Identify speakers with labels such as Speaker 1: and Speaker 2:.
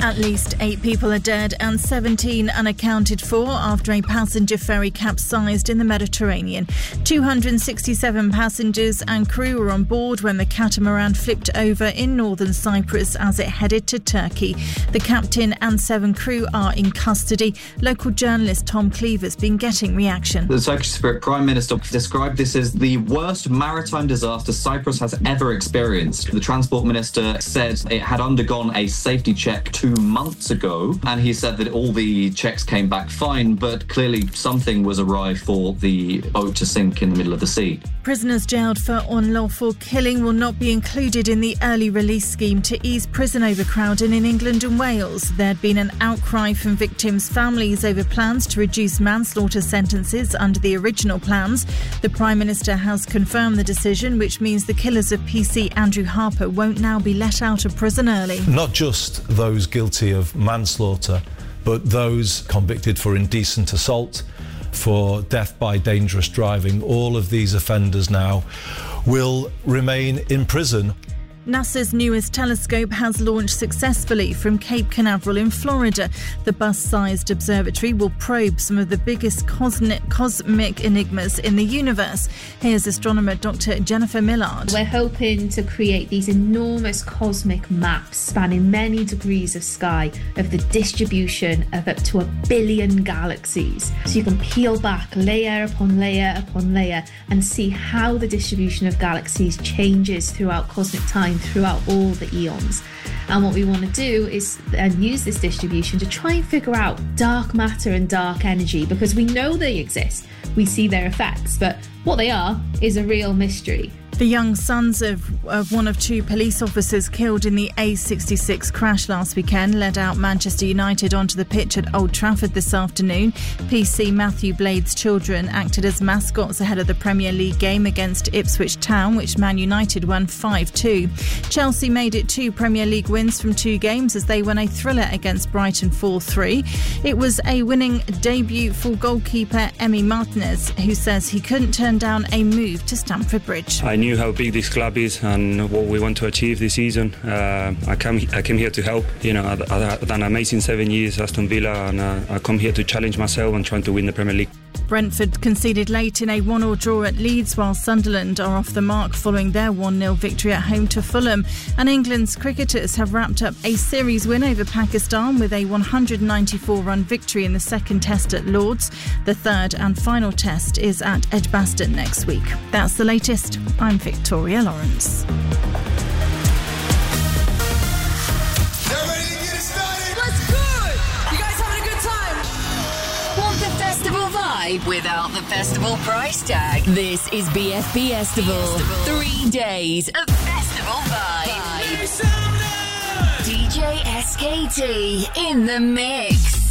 Speaker 1: At least 8 people are dead and 17 unaccounted for after a passenger ferry capsized in the Mediterranean. 267 passengers and crew were on board when the catamaran flipped over in northern Cyprus as it headed to Turkey. The captain and 7 crew are in custody. Local journalist Tom Cleaver's been getting reaction.
Speaker 2: The Turkish Prime Minister described this as the worst maritime disaster Cyprus has ever experienced. The Transport Minister said it had undergone a safety check 2 months ago, and he said that all the checks came back fine, but clearly something was awry for the boat to sink in the middle of the sea.
Speaker 1: Prisoners jailed for unlawful killing will not be included in the early release scheme to ease prison overcrowding in England and Wales. There'd been an outcry from victims' families over plans to reduce manslaughter sentences under the original plans. The Prime Minister has confirmed the decision, which means the killers of PC Andrew Harper won't now be let out of prison early.
Speaker 3: Not just those guilty of manslaughter, but those convicted for indecent assault, for death by dangerous driving. All of these offenders now will remain in prison.
Speaker 1: NASA's newest telescope has launched successfully from Cape Canaveral in Florida. The bus-sized observatory will probe some of the biggest cosmic enigmas in the universe. Here's astronomer Dr. Jennifer Millard.
Speaker 4: We're hoping to create these enormous cosmic maps spanning many degrees of sky of the distribution of up to 1 billion galaxies. So you can peel back layer upon layer upon layer and see how the distribution of galaxies changes throughout cosmic time, throughout all the eons. And what we want to do is use this distribution to try and figure out dark matter and dark energy, because we know they exist, we see their effects, but what they are is a real mystery.
Speaker 1: The young sons of one of 2 police officers killed in the A66 crash last weekend led out Manchester United onto the pitch at Old Trafford this afternoon. PC Matthew Blade's children acted as mascots ahead of the Premier League game against Ipswich Town, which Man United won 5-2. Chelsea made it 2 Premier League wins from 2 games as they won a thriller against Brighton 4-3. It was a winning debut for goalkeeper Emi Martinez, who says he couldn't turn down a move to Stamford Bridge.
Speaker 5: I knew how big this club is and what we want to achieve this season. I came here to help. You know, I've done an amazing 7 years at Aston Villa, and I come here to challenge myself and trying to win the Premier League.
Speaker 1: Brentford conceded late in a 1-1 draw at Leeds, while Sunderland are off the mark following their 1-0 victory at home to Fulham. And England's cricketers have wrapped up a series win over Pakistan with a 194-run victory in the second test at Lord's. The third and final test is at Edgbaston next week. That's the latest. I'm Victoria Lawrence.
Speaker 6: Without the festival price tag. This is BFB Festival. 3 days of festival vibes. DJ SKT in the mix.